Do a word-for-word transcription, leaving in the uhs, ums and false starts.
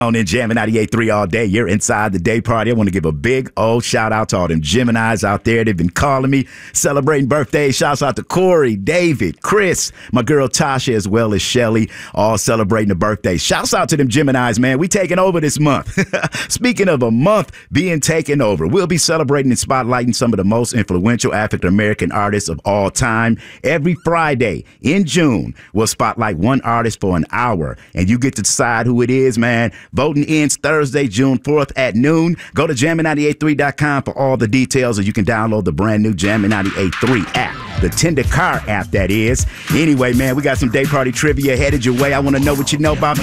On in Jammin' ninety-eight point three all day. You're inside the day party. I want to give a big old shout out to all them Geminis out there. They've been calling me, celebrating birthdays. Shouts out to Corey, David, Chris, my girl Tasha, as well as Shelly, all celebrating the birthday. Shouts out to them Geminis, man. We taking over this month. Speaking of a month being taken over, we'll be celebrating and spotlighting some of the most influential African-American artists of all time. Every Friday in June, we'll spotlight one artist for an hour, and you get to decide who it is, man. Voting ends Thursday, June fourth at noon. Go to jammin ninety-eight point three dot com for all the details, or you can download the brand new Jammin' ninety-eight point three app, the Tender Car app, that is. Anyway, man, we got some day party trivia headed your way. I want to know what you know about